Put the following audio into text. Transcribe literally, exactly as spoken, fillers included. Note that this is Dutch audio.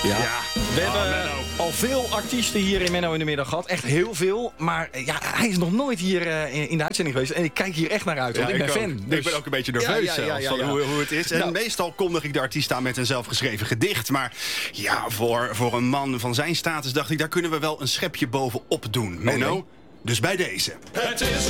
Ja. Ja. We hebben Oh, Menno. al veel artiesten hier in Menno in de Middag gehad. Echt heel veel. Maar eh, ja, hij is nog nooit hier uh, in, in de uitzending geweest. En ik kijk hier echt naar uit, want Ja, ik ben ik fan. ook. Dus... Ik ben ook een beetje nerveus Ja, ja, ja, zelfs ja, van ja. Hoe, hoe het is. En Nou. meestal kondig ik de artiest aan met een zelfgeschreven gedicht. Maar ja, voor, voor een man van zijn status dacht ik... daar kunnen we wel een schepje bovenop doen. Menno, nee. dus bij deze. Het is